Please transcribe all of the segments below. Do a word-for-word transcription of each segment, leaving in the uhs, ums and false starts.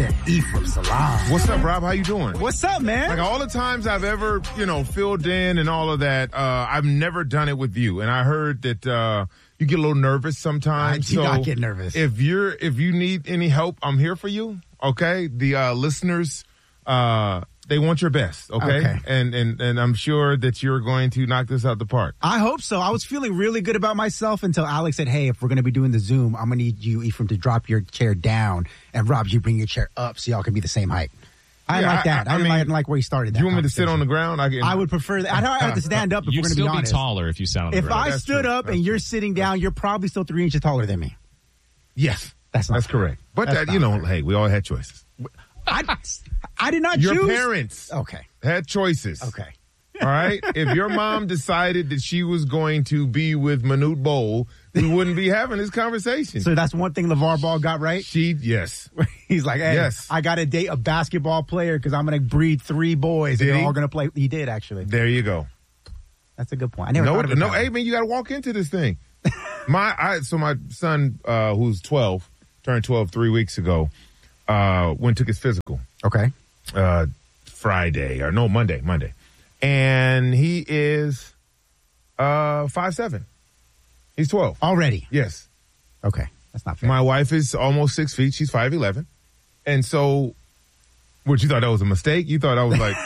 Mister Ephraim Salaam. What's up, Rob? How you doing? What's up, man? Like all the times I've ever, you know, filled in and all of that, uh, I've never done it with you. And I heard that uh, you get a little nervous sometimes. I do so not get nervous. If you're, if you need any help, I'm here for you. Okay, the uh, listeners, uh, they want your best. Okay, okay. and and and I'm sure that you're going to knock this out the park. I hope so. I was feeling really good about myself until Alex said, "Hey, if we're going to be doing the Zoom, I'm going to need you, Ephraim, to drop your chair down, and Rob, you bring your chair up so y'all can be the same height." I Yeah, like that. I, I- I I, didn't, mean, like, I didn't like where he started that. Do you want me to sit conversation. on the ground? I, can, I would prefer that. I'd have to stand up if You'd we're going to still be be honest. taller if you sat on the If ground. I That's stood true. up That's and you're true. sitting down, you're probably still three inches taller than me. Yes, That's not that's fair. correct. But That's that, not you know, fair. hey, we all had choices. I, I did not Your choose. parents Okay. had choices. Okay. All right. If your mom decided that she was going to be with Manute Bowl, we wouldn't be having this conversation. So that's one thing LeVar Ball got right. she, yes. He's like, hey, Yes. I got to date a basketball player because I'm going to breed three boys Did and they're he? all going to play. He did, actually. There you go. That's a good point. I never No, thought of it no, that way. hey man, you got to walk into this thing. my, I, so my son, uh, who's twelve, turned twelve three weeks ago, uh, went took his physical, Okay. uh, Friday or no, Monday, Monday. And he is, uh, five seven. He's twelve. Already. Yes. Okay. That's not fair. My wife is almost six feet. She's five eleven. And so, what, you thought that was a mistake? You thought I was like,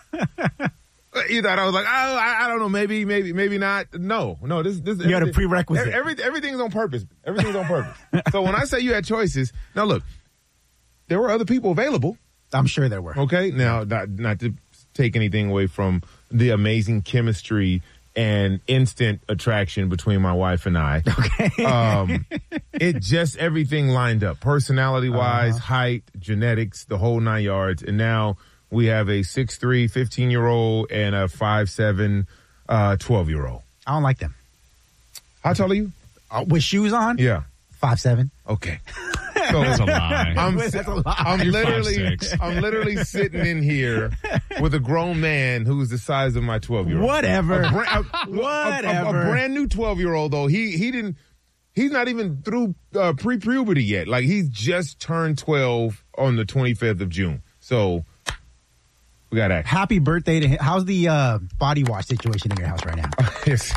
you thought I was like, oh, I, I don't know, maybe, maybe, maybe not. No, no, this, this. You had a everything- prerequisite. Every, everything's on purpose. Everything's on purpose. So when I say you had choices, now look, there were other people available. I'm sure there were. Okay. Now, not, not to take anything away from the amazing chemistry and instant attraction between my wife and I. Okay. Um, it just everything lined up, personality wise, Uh-huh. height, genetics, the whole nine yards. And now we have a six three fifteen year old and a five seven uh, twelve year old. I don't like them. How tall are you? Uh, with shoes on? Yeah. Five seven. Okay. So That's a lie. I'm, That's a lie. I'm You're literally, five six. I'm literally sitting in here with a grown man who's the size of my twelve year old. Whatever. A, bra- a- a- Whatever. A, a brand new twelve year old though. He he didn't. He's not even through uh, pre puberty yet. Like he's just turned twelve on the twenty-fifth of June. So we got that. Happy birthday to him. How's the uh, body wash situation in your house right now? Yes.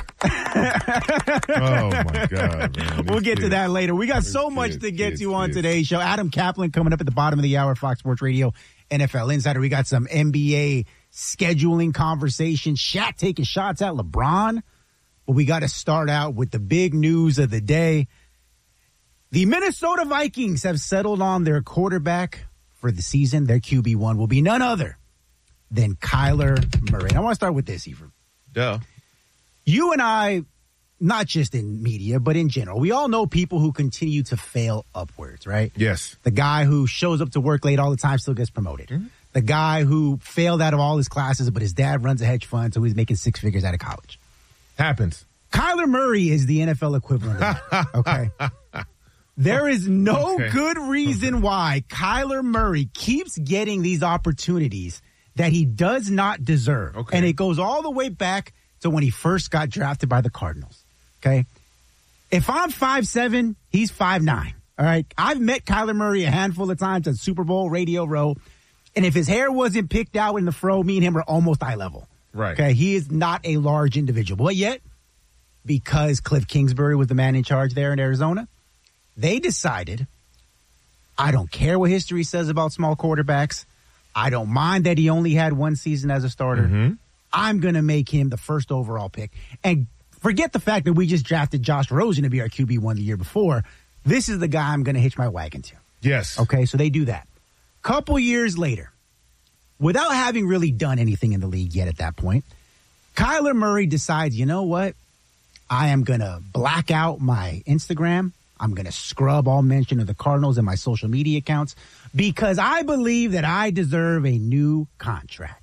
Oh my God, man. We'll These get to kids. that later. We got These so much kids, to get kids, to on kids. today's show. Adam Kaplan coming up at the bottom of the hour, Fox Sports Radio, N F L Insider. We got some N B A scheduling conversation. Shaq taking shots at LeBron. But we got to start out with the big news of the day. The Minnesota Vikings have settled on their quarterback for the season. Their Q B one will be none other than Kyler Murray. And I want to start with this, Ephraim. Duh. You and I, not just in media, but in general, we all know people who continue to fail upwards, right? Yes. The guy who shows up to work late all the time still gets promoted. Mm-hmm. The guy who failed out of all his classes, but his dad runs a hedge fund, so he's making six figures out of college. Happens. Kyler Murray is the N F L equivalent of that, okay? There is no Okay. good reason why Kyler Murray keeps getting these opportunities that he does not deserve. Okay. And it goes all the way back to when he first got drafted by the Cardinals, okay? If I'm five seven, he's five nine, all right? I've met Kyler Murray a handful of times at Super Bowl, Radio Row, and if his hair wasn't picked out in the fro, me and him are almost eye level. Right. Okay, he is not a large individual. But yet, because Cliff Kingsbury was the man in charge there in Arizona, they decided, I don't care what history says about small quarterbacks. I don't mind that he only had one season as a starter. Mm-hmm. I'm going to make him the first overall pick. And forget the fact that we just drafted Josh Rosen to be our Q B one the year before. This is the guy I'm going to hitch my wagon to. Yes. Okay, so they do that. Couple years later, without having really done anything in the league yet at that point, Kyler Murray decides, you know what? I am going to black out my Instagram. I'm going to scrub all mention of the Cardinals in my social media accounts because I believe that I deserve a new contract.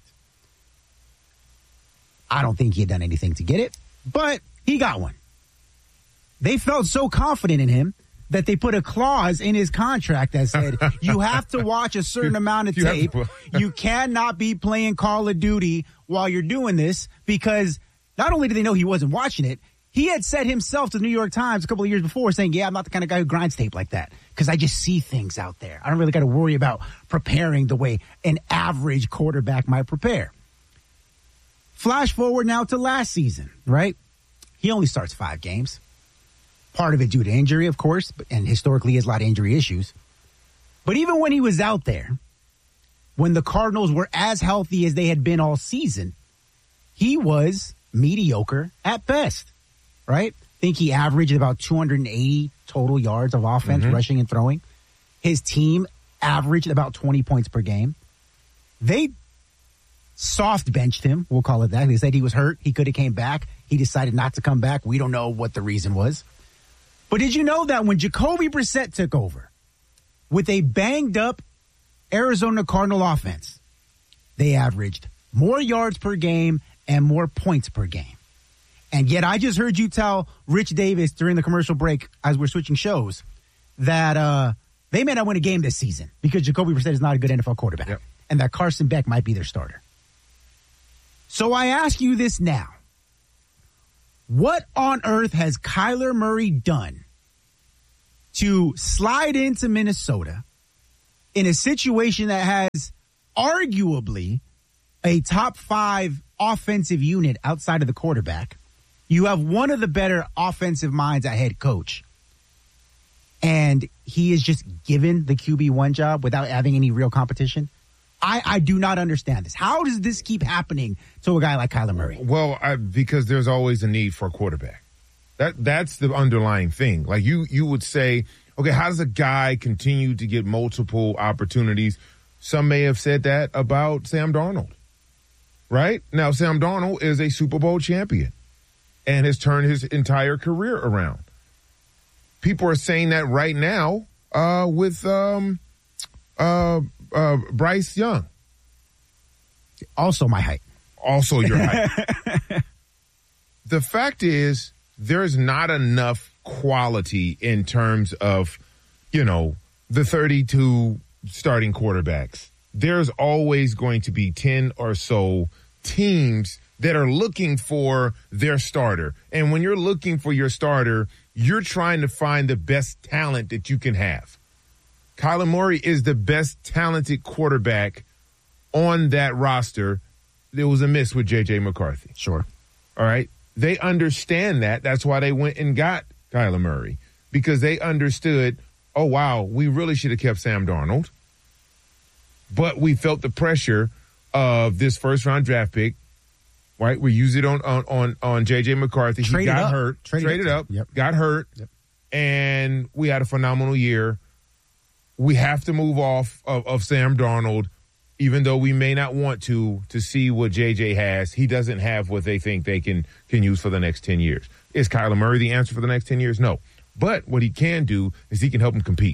I don't think he had done anything to get it, but he got one. They felt so confident in him that they put a clause in his contract that said, you have to watch a certain amount of You have to tape. put- You cannot be playing Call of Duty while you're doing this because not only did they know he wasn't watching it, he had said himself to the New York Times a couple of years before saying, yeah, I'm not the kind of guy who grinds tape like that. because I just see things out there. I don't really got to worry about preparing the way an average quarterback might prepare. Flash forward now to last season, right? He only starts five games. Part of it due to injury, of course, and historically he has a lot of injury issues. But even when he was out there, when the Cardinals were as healthy as they had been all season, he was mediocre at best, right? I think he averaged about two hundred eighty total yards of offense, mm-hmm. rushing and throwing. His team averaged about twenty points per game. They soft benched him, we'll call it that. They said he was hurt. He could have came back. He decided not to come back. We don't know what the reason was. But did you know that when Jacoby Brissett took over with a banged up Arizona Cardinal offense, they averaged more yards per game and more points per game. And yet I just heard you tell Rich Davis during the commercial break as we're switching shows that uh, they may not win a game this season because Jacoby Brissett is not a good N F L quarterback, yep. and that Carson Beck might be their starter. So I ask you this now. What on earth has Kyler Murray done to slide into Minnesota in a situation that has arguably a top five offensive unit outside of the quarterback? You have one of the better offensive minds at head coach. And he is just given the Q B one job without having any real competition. I, I do not understand this. How does this keep happening to a guy like Kyler Murray? Well, I, because there's always a need for a quarterback. That That's the underlying thing. Like you, you would say, okay, how does a guy continue to get multiple opportunities? Some may have said that about Sam Darnold, right? Now, Sam Darnold is a Super Bowl champion and has turned his entire career around. People are saying that right now uh, with um, uh, uh, Bryce Young. Also my height. Also your height. The fact is, there's not enough quality in terms of, you know, the thirty-two starting quarterbacks. There's always going to be ten or so teams that are looking for their starter. And when you're looking for your starter, you're trying to find the best talent that you can have. Kyler Murray is the best talented quarterback on that roster. There was a miss with J J McCarthy. Sure. All right. They understand that. That's why they went and got Kyler Murray, because they understood, oh, wow, we really should have kept Sam Darnold. But we felt the pressure of this first round draft pick. Right, we use it on on on, on J J McCarthy. He Traded got up. hurt, Traded, traded up, yep. got hurt, yep. and we had a phenomenal year. We have to move off of, of Sam Darnold, even though we may not want to, to see what J J has. He doesn't have what they think they can can use for the next ten years. Is Kyler Murray the answer for the next ten years? No. But what he can do is he can help him compete.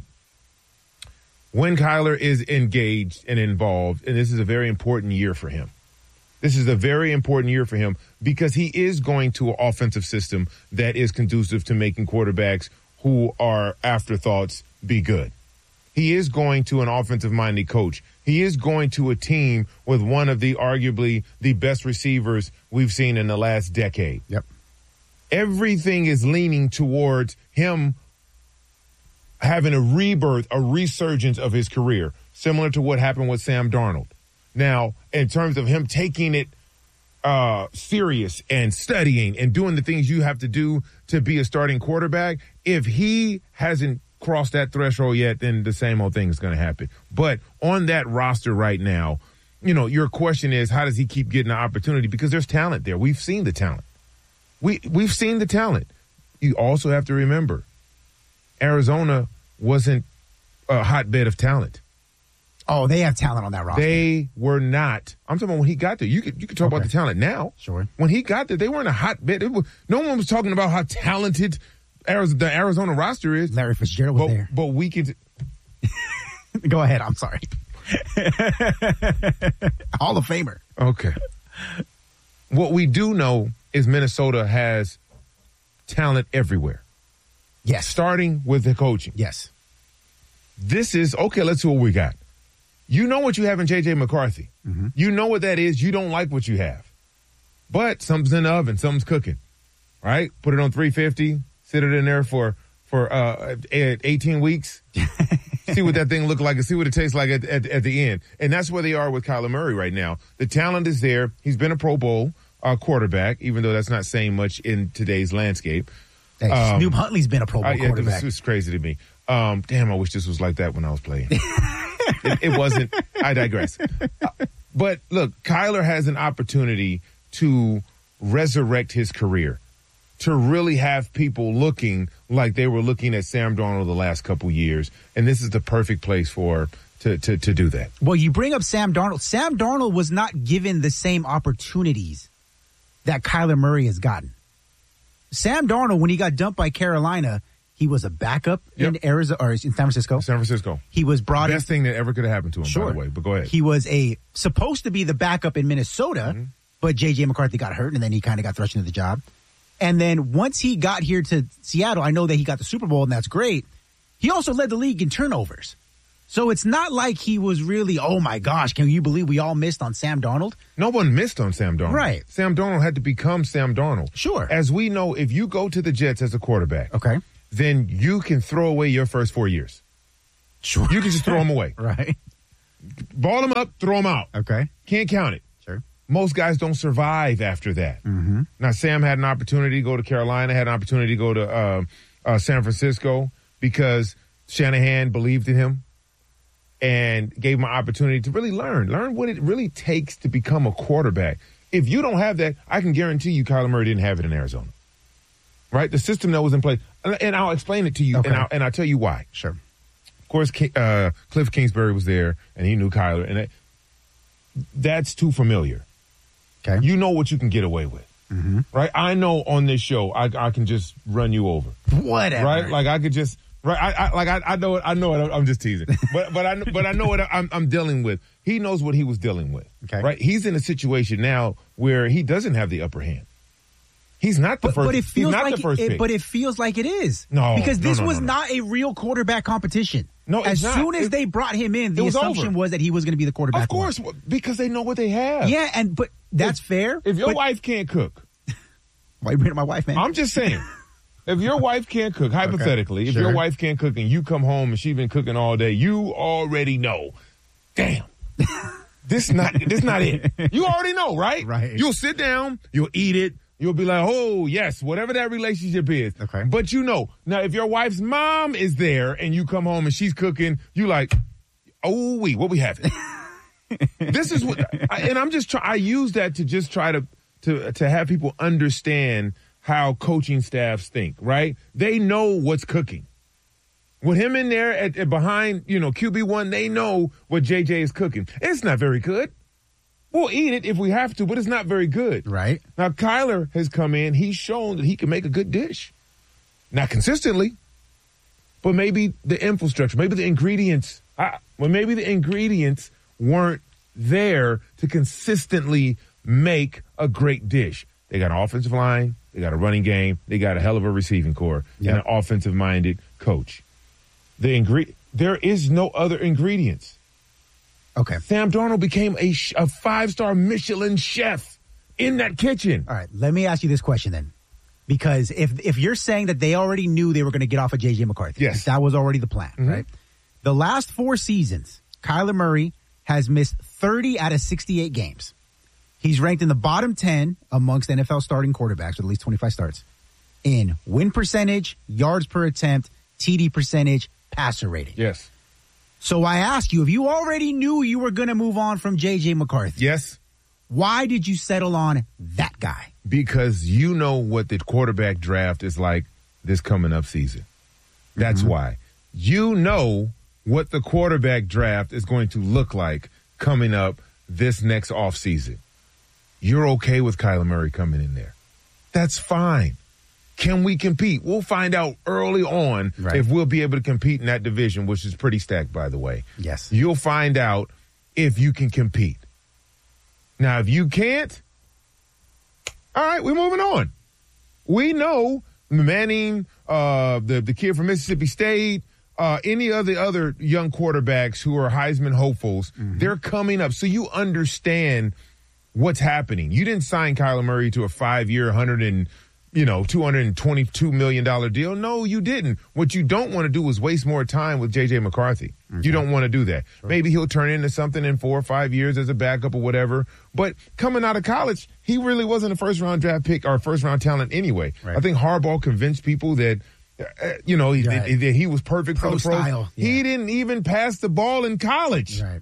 When Kyler is engaged and involved, and this is a very important year for him. This is a very important year for him because he is going to an offensive system that is conducive to making quarterbacks who are afterthoughts be good. He is going to an offensive-minded coach. He is going to a team with one of the arguably the best receivers we've seen in the last decade. Yep. Everything is leaning towards him having a rebirth, a resurgence of his career, similar to what happened with Sam Darnold. Now, in terms of him taking it uh, serious and studying and doing the things you have to do to be a starting quarterback, if he hasn't crossed that threshold yet, then the same old thing is going to happen. But on that roster right now, you know, your question is, how does he keep getting the opportunity? Because there's talent there. We've seen the talent. We, we've seen the talent. You also have to remember, Arizona wasn't a hotbed of talent. Oh, they have talent on that roster. They were not. I'm talking about when he got there. You could you could talk okay. about the talent now. Sure. When he got there, they weren't a hotbed. It was, no one was talking about how talented Arizona, the Arizona roster is. Larry Fitzgerald was but, there. But we could. Go ahead. I'm sorry. Hall of Famer. Okay. What we do know is Minnesota has talent everywhere. Yes. Starting with the coaching. Yes. This is, okay, let's see what we got. You know what you have in J J McCarthy. Mm-hmm. You know what that is. You don't like what you have. But something's in the oven. Something's cooking. Right? Put it on three fifty. Sit it in there for, for for uh, eighteen weeks. See what that thing looked like and see what it tastes like at, at, at the end. And that's where they are with Kyler Murray right now. The talent is there. He's been a Pro Bowl uh, quarterback, even though that's not saying much in today's landscape. Hey, um, Snoop Huntley's been a Pro Bowl uh, yeah, quarterback. It's crazy to me. Um, damn, I wish this was like that when I was playing. it, it wasn't. I digress. Uh, but look, Kyler has an opportunity to resurrect his career, to really have people looking like they were looking at Sam Darnold the last couple years. And this is the perfect place for to, to, to do that. Well, you bring up Sam Darnold. Sam Darnold was not given the same opportunities that Kyler Murray has gotten. Sam Darnold, when he got dumped by Carolina, he was a backup yep. in Arizona or in San Francisco. San Francisco. He was brought Best in. thing that ever could have happened to him, sure. by the way. But go ahead. He was a supposed to be the backup in Minnesota, mm-hmm. but J J McCarthy got hurt, and then he kind of got thrust into the job. And then once he got here to Seattle, I know that he got the Super Bowl, and that's great. He also led the league in turnovers. So it's not like he was really, oh, my gosh, can you believe we all missed on Sam Darnold? No one missed on Sam Darnold. Right. Sam Darnold had to become Sam Darnold. Sure. As we know, if you go to the Jets as a quarterback, okay, then you can throw away your first four years. Sure. You can just throw them away. Right. Ball them up, throw them out. Okay. Can't count it. Sure. Most guys don't survive after that. Mm-hmm. Now, Sam had an opportunity to go to Carolina, had an opportunity to go to uh, uh, San Francisco because Shanahan believed in him and gave him an opportunity to really learn. Learn what it really takes to become a quarterback. If you don't have that, I can guarantee you Kyler Murray didn't have it in Arizona. Right? The system that was in place. And I'll explain it to you, okay. and, I'll, and I'll tell you why. Sure. Of course, uh, Cliff Kingsbury was there, and he knew Kyler, and it, that's too familiar. Okay. You know what you can get away with. Mm-hmm. Right? I know on this show, I, I can just run you over. Whatever. Right? Like I could just... Right, I, I like I, I know it. I know it. I'm just teasing, but but I but I know what I'm, I'm dealing with. He knows what he was dealing with. Okay, right. He's in a situation now where he doesn't have the upper hand. He's not the but, first. But it feels he's not like the first it, pick. But it feels like it is. No, because this no, no, was no, no. not a real quarterback competition. No, it's as not. soon as it, they brought him in, the was assumption over. was that he was going to be the quarterback. Of course, one. because they know what they have. Yeah, and but that's if, fair. If your but, wife can't cook, why you bringing up my wife, man? I'm just saying. If your wife can't cook, hypothetically, okay, if sure. your wife can't cook and you come home and she's been cooking all day, you already know. Damn. This not this not it. You already know, right? Right. You'll sit down, you'll eat it, you'll be like, oh, yes, whatever that relationship is. Okay. But you know, now if your wife's mom is there and you come home and she's cooking, you like, oh, wait, what we having? This is what, and I'm just trying, I use that to just try to, to, to have people understand how coaching staffs think, right? They know what's cooking. With him in there at, at behind, you know, Q B one, they know what J J is cooking. It's not very good. We'll eat it if we have to, but it's not very good. Right. Now, Kyler has come in. He's shown that he can make a good dish. Not consistently, but maybe the infrastructure, maybe the ingredients, uh, well, maybe the ingredients weren't there to consistently make a great dish. They got an offensive line. They got a running game. They got a hell of a receiving core yep. and an offensive-minded coach. The ingre- There is no other ingredients. Okay. Sam Darnold became a, sh- a five-star Michelin chef in that kitchen. All right, let me ask you this question then. Because if if you're saying that they already knew they were going to get off of J J McCarthy, yes. that was already the plan, mm-hmm. right? The last four seasons, Kyler Murray has missed thirty out of sixty-eight games. He's ranked in the bottom ten amongst N F L starting quarterbacks with at least twenty-five starts in win percentage, yards per attempt, T D percentage, passer rating. Yes. So I ask you, if you already knew you were going to move on from J J McCarthy, yes, why did you settle on that guy? Because you know what the quarterback draft is like this coming up season. That's mm-hmm. why. You know what the quarterback draft is going to look like coming up this next offseason. You're okay with Kyler Murray coming in there. That's fine. Can we compete? We'll find out early on right. if we'll be able to compete in that division, which is pretty stacked, by the way. Yes. You'll find out if you can compete. Now, if you can't, all right, we're moving on. We know Manning, uh, the, the kid from Mississippi State, uh, any of the other young quarterbacks who are Heisman hopefuls, mm-hmm. they're coming up. So you understand what's happening. You didn't sign Kyler Murray to a five-year, one hundred you know, two hundred twenty-two million dollars deal. No, you didn't. What you don't want to do is waste more time with J J McCarthy. Mm-hmm. You don't want to do that. Sure. Maybe he'll turn into something in four or five years as a backup or whatever. But coming out of college, he really wasn't a first-round draft pick or first-round talent anyway. Right. I think Harbaugh convinced people that, uh, you know, right. that, that he was perfect pro for the pros. Style. Yeah. He didn't even pass the ball in college. Right.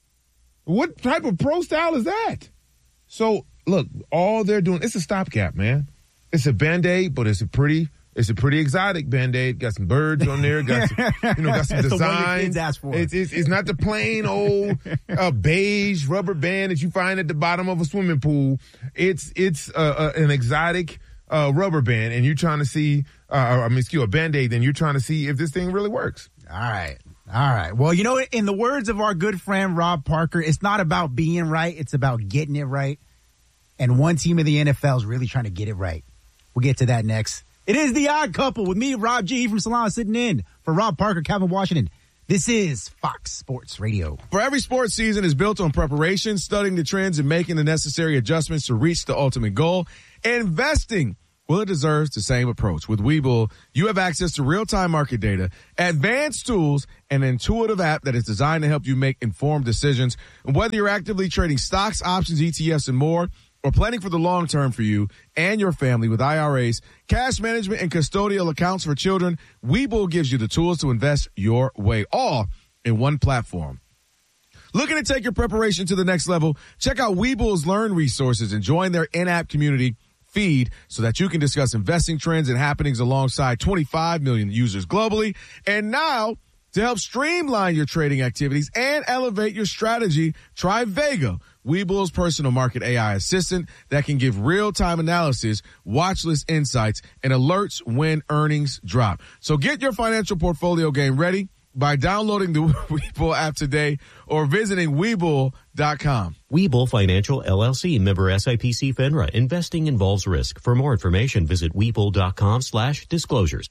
What type of pro style is that? So, look, all they're doing, it's a stopgap, man. It's a Band-Aid, but it's a pretty, it's a pretty exotic Band-Aid. Got some birds on there, got some, you know, got some designs. It's, it's, it's not the plain old uh, beige rubber band that you find at the bottom of a swimming pool. It's it's uh, uh, an exotic uh, rubber band, and you're trying to see, uh, I mean, excuse me, a Band-Aid, then you're trying to see if this thing really works. All right. All right. Well, you know, in the words of our good friend Rob Parker, it's not about being right. It's about getting it right. And one team in the N F L is really trying to get it right. We'll get to that next. It is The Odd Couple with me, Rob G. from Salon, sitting in for Rob Parker, Calvin Washington. This is Fox Sports Radio. For every sports season is built on preparation, studying the trends, and making the necessary adjustments to reach the ultimate goal. Investing, well, it deserves the same approach. With Webull, you have access to real-time market data, advanced tools, and an intuitive app that is designed to help you make informed decisions. And whether you're actively trading stocks, options, E T Fs, and more, or planning for the long term for you and your family with I R As, cash management, and custodial accounts for children, Webull gives you the tools to invest your way, all in one platform. Looking to take your preparation to the next level? Check out Webull's Learn resources and join their in-app community feed so that you can discuss investing trends and happenings alongside twenty-five million users globally. And now, to help streamline your trading activities and elevate your strategy, try Vega, Webull's personal market A I assistant that can give real-time analysis, watch list insights, and alerts when earnings drop. So get your financial portfolio game ready by downloading the Webull app today or visiting Webull dot com. Webull Financial, L L C, member S I P C FINRA. Investing involves risk. For more information, visit Webull dot com slash disclosures.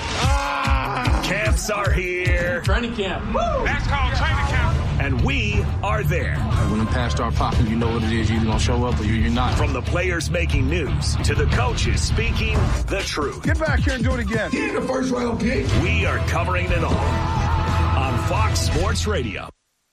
Ah, camps are here. Training camp. Woo! That's called training camp. And we are there. When them past start popping, you know what it is. You're either going to show up or you're not. From the players making news to the coaches speaking the truth. Get back here and do it again. Get in the first round pick. We are covering it all on Fox Sports Radio.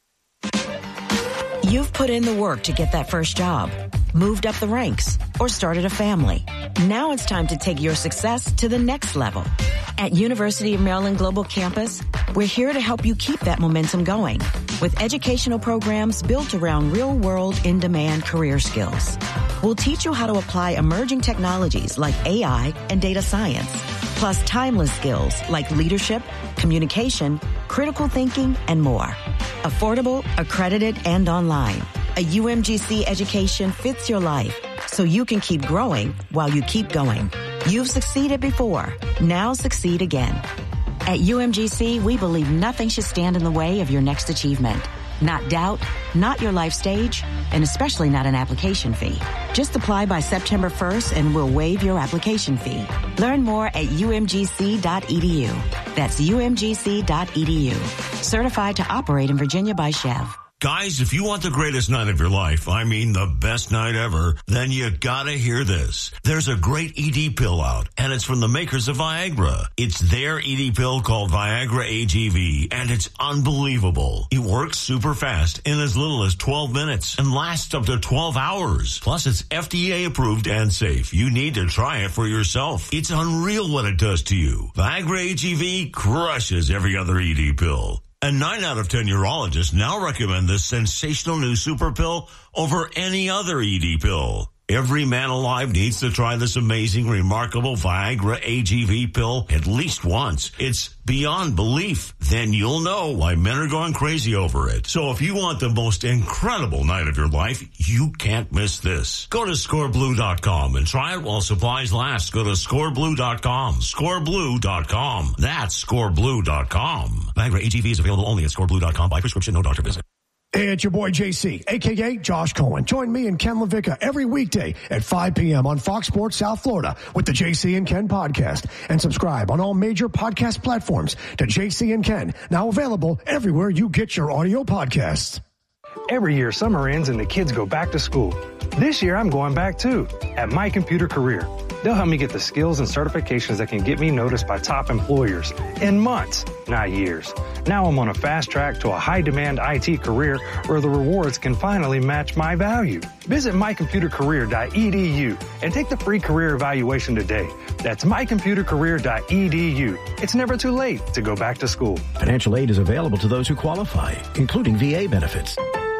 You've put in the work to get that first job, moved up the ranks, or started a family. Now it's time to take your success to the next level. At University of Maryland Global Campus, we're here to help you keep that momentum going with educational programs built around real-world, in-demand career skills. We'll teach you how to apply emerging technologies like A I and data science, plus timeless skills like leadership, communication, critical thinking, and more. Affordable, accredited, and online. A U M G C education fits your life so you can keep growing while you keep going. You've succeeded before. Now succeed again. At U M G C, we believe nothing should stand in the way of your next achievement. Not doubt, not your life stage, and especially not an application fee. Just apply by September first and we'll waive your application fee. Learn more at U M G C dot E D U. That's U M G C dot E D U. Certified to operate in Virginia by Chev. Guys, if you want the greatest night of your life, I mean the best night ever, then you gotta hear this. There's a great E D pill out, and it's from the makers of Viagra. It's their E D pill called Viagra A G V, and it's unbelievable. It works super fast in as little as twelve minutes and lasts up to twelve hours. Plus, it's F D A approved and safe. You need to try it for yourself. It's unreal what it does to you. Viagra A G V crushes every other E D pill. And nine out of ten urologists now recommend this sensational new super pill over any other E D pill. Every man alive needs to try this amazing, remarkable Viagra A G V pill at least once. It's beyond belief. Then you'll know why men are going crazy over it. So if you want the most incredible night of your life, you can't miss this. Go to score blue dot com and try it while supplies last. Go to score blue dot com. score blue dot com. That's score blue dot com. Viagra A G V is available only at score blue dot com by prescription, no doctor visit. Hey, it's your boy J C, a k a. Josh Cohen. Join me and Ken LaVicka every weekday at five p.m. on Fox Sports South Florida with the J C and Ken podcast. And subscribe on all major podcast platforms to J C and Ken, now available everywhere you get your audio podcasts. Every year, summer ends and the kids go back to school. This year, I'm going back too, at My Computer Career. They'll help me get the skills and certifications that can get me noticed by top employers in months, not years. Now I'm on a fast track to a high-demand I T career where the rewards can finally match my value. Visit my computer career dot e d u and take the free career evaluation today. That's my computer career dot e d u. It's never too late to go back to school. Financial aid is available to those who qualify, including V A benefits.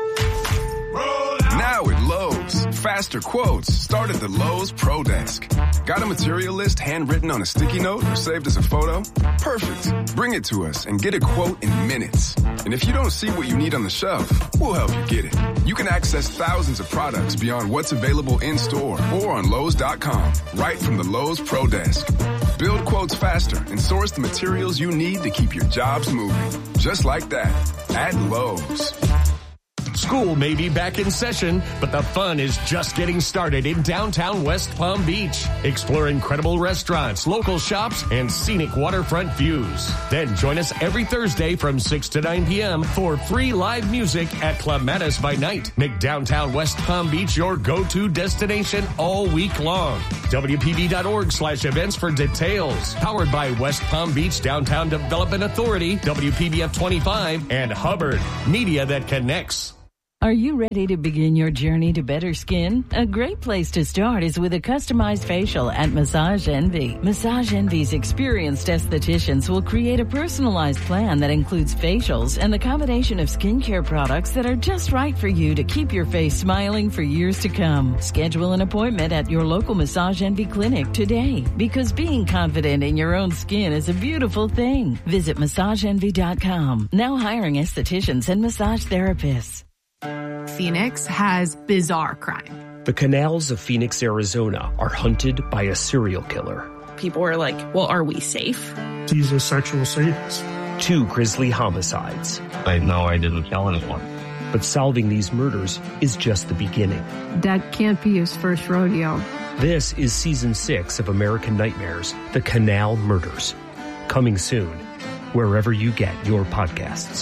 Now at Lowe's, faster quotes start at the Lowe's Pro Desk. Got a material list handwritten on a sticky note or saved as a photo? Perfect. Bring it to us and get a quote in minutes. And if you don't see what you need on the shelf, we'll help you get it. You can access thousands of products beyond what's available in store or on Lowe's dot com, right from the Lowe's Pro Desk. Build quotes faster and source the materials you need to keep your jobs moving. Just like that, at Lowe's. School may be back in session, but the fun is just getting started in downtown West Palm Beach. Explore incredible restaurants, local shops, and scenic waterfront views. Then join us every Thursday from six to nine p.m. for free live music at Club Mattis by Night. Make downtown West Palm Beach your go-to destination all week long. W P B dot org slash events for details. Powered by West Palm Beach Downtown Development Authority, W P B F twenty-five, and Hubbard, media that connects. Are you ready to begin your journey to better skin? A great place to start is with a customized facial at Massage Envy. Massage Envy's experienced estheticians will create a personalized plan that includes facials and the combination of skincare products that are just right for you to keep your face smiling for years to come. Schedule an appointment at your local Massage Envy clinic today, because being confident in your own skin is a beautiful thing. Visit massage envy dot com. Now hiring estheticians and massage therapists. Phoenix has bizarre crime. The canals of Phoenix, Arizona are hunted by a serial killer. People are like, well, are we safe? He's a sexual sadist. Two grisly homicides. I know I didn't kill anyone. But solving these murders is just the beginning. That can't be his first rodeo. This is season six of American Nightmares, The Canal Murders. Coming soon, wherever you get your podcasts.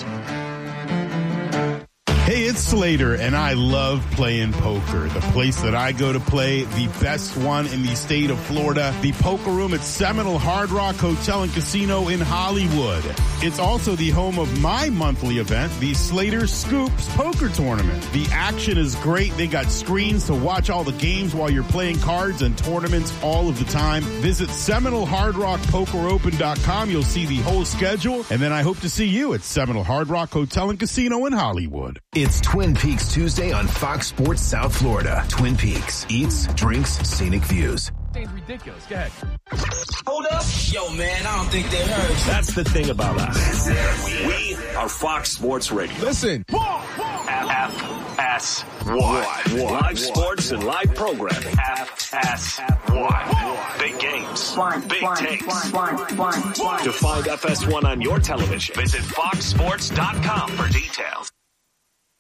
Hey, it's Slater, and I love playing poker. The place that I go to play, the best one in the state of Florida, the Poker Room at Seminole Hard Rock Hotel and Casino in Hollywood. It's also the home of my monthly event, the Slater Scoops Poker Tournament. The action is great. They got screens to watch all the games while you're playing cards and tournaments all of the time. Visit Seminole Hard Rock Poker Open dot com. You'll see the whole schedule, and then I hope to see you at Seminole Hard Rock Hotel and Casino in Hollywood. It's Twin Peaks Tuesday on Fox Sports South Florida. Twin Peaks. Eats, drinks, scenic views. It's ridiculous. Go ahead. Hold up. Yo, man, I don't think they heard you. That's the thing about us. We are Fox Sports Radio. Listen. F S Y. Live sports and live programming. F S Y. Big games. Big takes. To find F S one on your television, visit fox sports dot com for details.